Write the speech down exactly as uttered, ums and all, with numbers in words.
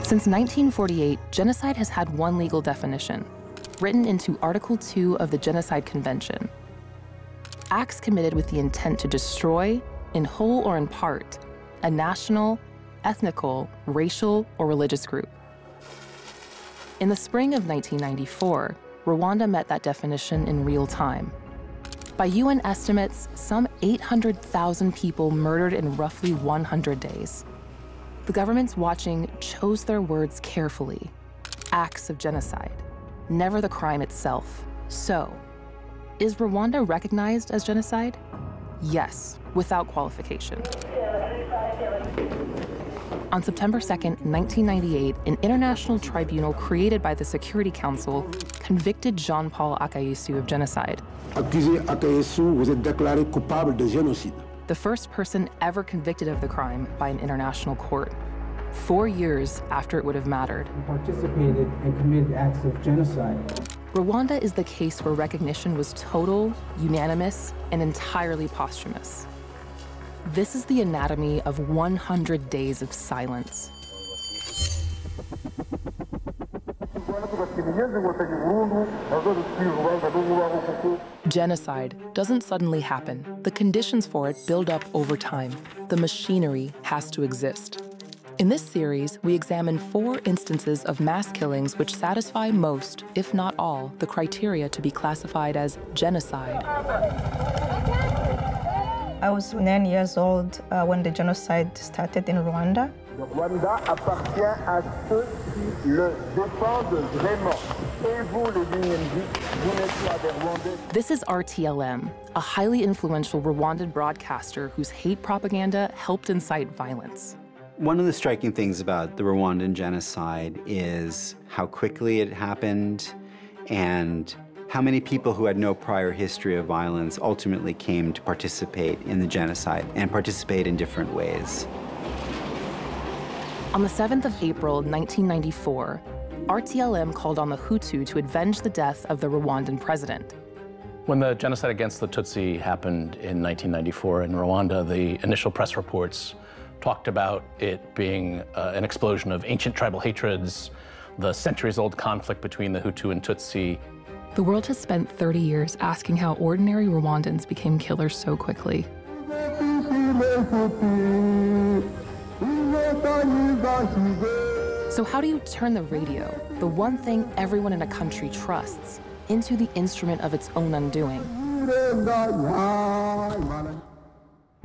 Since nineteen forty-eight, genocide has had one legal definition, written into Article two of the Genocide Convention. Acts committed with the intent to destroy, in whole or in part, a national, ethnical, racial, or religious group. In the spring of nineteen ninety-four, Rwanda met that definition in real time. By U N estimates, some eight hundred thousand people murdered in roughly one hundred days. The governments watching chose their words carefully. Acts of genocide, never the crime itself. So, is Rwanda recognized as genocide? Yes, without qualification. On September second, nineteen ninety-eight, an international tribunal created by the Security Council convicted Jean-Paul Akayesu of genocide. Accusé Akayesu, vous êtes déclaré coupable de génocide. The first person ever convicted of the crime by an international court, four years after it would have mattered. He participated and committed acts of genocide. Rwanda is the case where recognition was total, unanimous, and entirely posthumous. This is the anatomy of one hundred days of silence. Genocide doesn't suddenly happen. The conditions for it build up over time. The machinery has to exist. In this series, we examine four instances of mass killings which satisfy most, if not all, the criteria to be classified as genocide. I was nine years old uh, when the genocide started in Rwanda. Rwanda appartient à ceux qui le défendent vraiment. Et vous, les U N G, vous n'êtes pas des Rwandais. This is R T L M, a highly influential Rwandan broadcaster whose hate propaganda helped incite violence. One of the striking things about the Rwandan genocide is how quickly it happened and how many people who had no prior history of violence ultimately came to participate in the genocide and participate in different ways. On the seventh of April, nineteen ninety-four, R T L M called on the Hutu to avenge the death of the Rwandan president. When the genocide against the Tutsi happened in nineteen ninety-four in Rwanda, the initial press reports talked about it being uh, an explosion of ancient tribal hatreds, the centuries-old conflict between the Hutu and Tutsi. The world has spent thirty years asking how ordinary Rwandans became killers so quickly. So how do you turn the radio, the one thing everyone in a country trusts, into the instrument of its own undoing?